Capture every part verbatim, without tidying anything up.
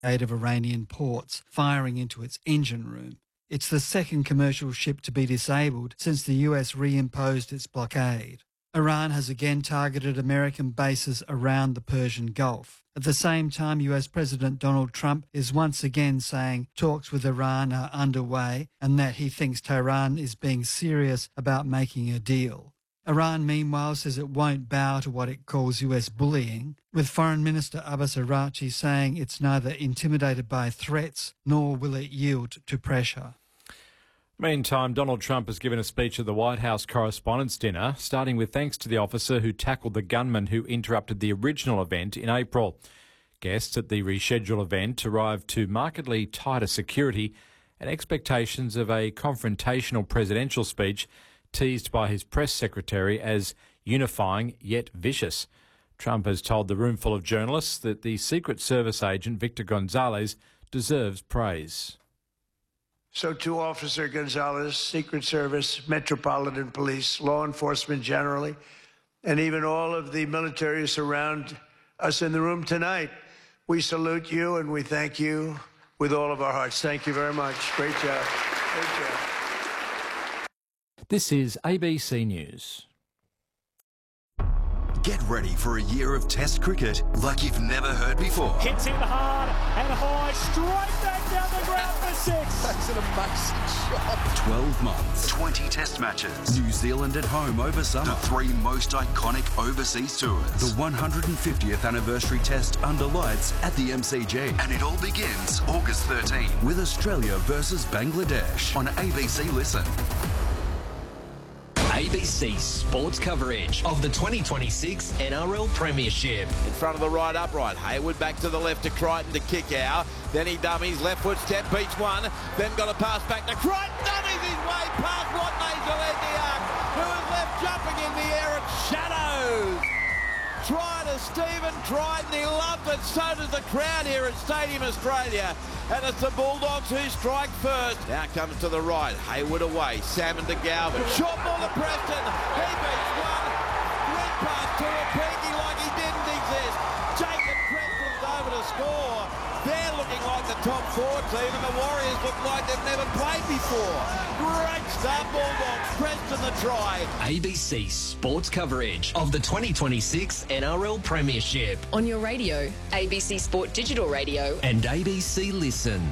of Iranian ports, firing into its engine room. It's the second commercial ship to be disabled since the U S reimposed its blockade. Iran has again targeted American bases around the Persian Gulf. At the same time, U S President Donald Trump is once again saying talks with Iran are underway and that he thinks Tehran is being serious about making a deal. Iran, meanwhile, says it won't bow to what it calls U S bullying, with Foreign Minister Abbas Araghchi saying it's neither intimidated by threats nor will it yield to pressure. Meantime, Donald Trump has given a speech at the White House Correspondents' Dinner, starting with thanks to the officer who tackled the gunman who interrupted the original event in April. Guests at the rescheduled event arrived to markedly tighter security and expectations of a confrontational presidential speech teased by his press secretary as unifying yet vicious. Trump has told the room full of journalists that the Secret Service agent Victor Gonzalez deserves praise. So to Officer Gonzalez, Secret Service, Metropolitan Police, law enforcement generally, and even all of the military who surround us in the room tonight, we salute you and we thank you with all of our hearts. Thank you very much. Great job. Great job. This is A B C News. Get ready for a year of Test cricket like you've never heard before. Hits in hard and high, straight back down the ground for six. That's an amazing shot. twelve months, twenty Test matches. New Zealand at home over summer. The three most iconic overseas tours. The one hundred fiftieth anniversary Test under lights at the M C G. And it all begins August thirteenth with Australia versus Bangladesh on A B C Listen. A B C sports coverage of the twenty twenty-six N R L Premiership. In front of the right upright, Hayward back to the left to Crichton to kick out. Then he dummies, left foot step, beats one. Then got a pass back to Crichton, dummies his way past Watney Gillespie, who is left jumping in the air at shadows. Try to Stephen Crichton, he loved it, so does the crowd here at Stadium Australia. And it's the Bulldogs who strike first. Now comes to the right, Hayward away, Salmon to Galvin. Short ball to Preston, he beats one. Red pass to a Peaky like he didn't exist. Jacob Preston's over to score. They're looking like the top four team, and the Warriors look like they've never played before. Great start, Bulldogs. Preston the try. A B C sports coverage of the twenty twenty-six N R L Premiership. On your radio, A B C Sport Digital Radio. And A B C Listen.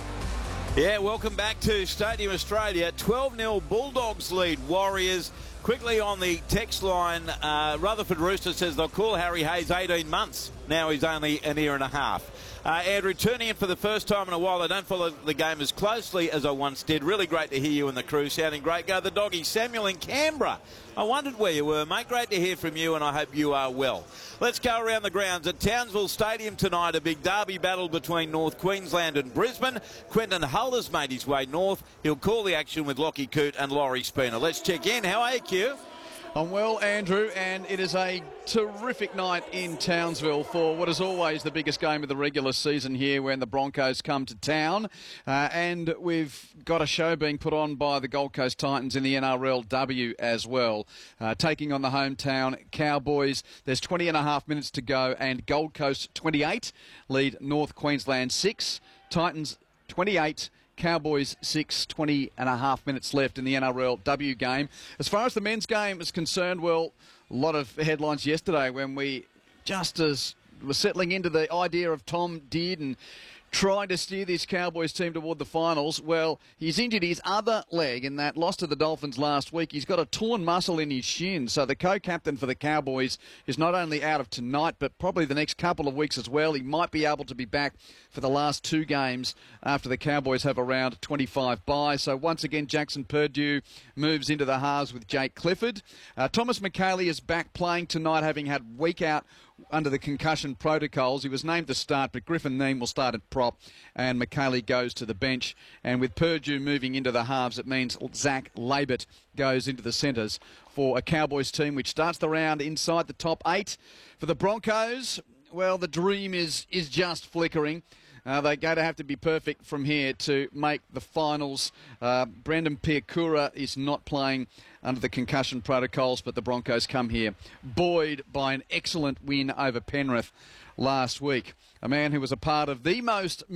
Yeah, welcome back to Stadium Australia. twelve nil Bulldogs lead Warriors. Quickly on the text line, uh, Rutherford Rooster says they'll call Harry Hayes eighteen months. Now he's only an year and a half. Uh, Andrew, tuning in for the first time in a while. I don't follow the game as closely as I once did. Really great to hear you and the crew sounding great. Go the doggy. Samuel in Canberra. I wondered where you were, mate. Great to hear from you, and I hope you are well. Let's go around the grounds at Townsville Stadium tonight. A big derby battle between North Queensland and Brisbane. Quentin Hull has made his way north. He'll call the action with Lockie Coote and Laurie Spooner. Let's check in. How are you, Q? I'm well, Andrew, and it is a terrific night in Townsville for what is always the biggest game of the regular season here when the Broncos come to town. Uh, and we've got a show being put on by the Gold Coast Titans in the N R L W as well, uh, taking on the hometown Cowboys. There's twenty and a half minutes to go, and Gold Coast twenty-eight lead North Queensland six. Titans twenty-eight. Cowboys six, twenty and a half minutes left in the N R L W game. As far as the men's game is concerned, well, a lot of headlines yesterday when we just as were settling into the idea of Tom Dearden trying to steer this Cowboys team toward the finals. Well, he's injured his other leg in that loss to the Dolphins last week. He's got a torn muscle in his shin, so the co-captain for the Cowboys is not only out of tonight, but probably the next couple of weeks as well. He might be able to be back for the last two games after the Cowboys have a round twenty-five bye. So once again, Jackson Purdue moves into the halves with Jake Clifford. Uh, Thomas McKaylee is back playing tonight, having had week out under the concussion protocols. He was named to start, but Griffin Neame will start at prop, and McKaylee goes to the bench. And with Purdue moving into the halves, it means Zach Labert goes into the centres for a Cowboys team which starts the round inside the top eight. For the Broncos, well, the dream is, is just flickering. Uh, they're going to have to be perfect from here to make the finals. Uh, Brendan Piakura is not playing under the concussion protocols, but the Broncos come here buoyed by an excellent win over Penrith last week. a man who was a part of the most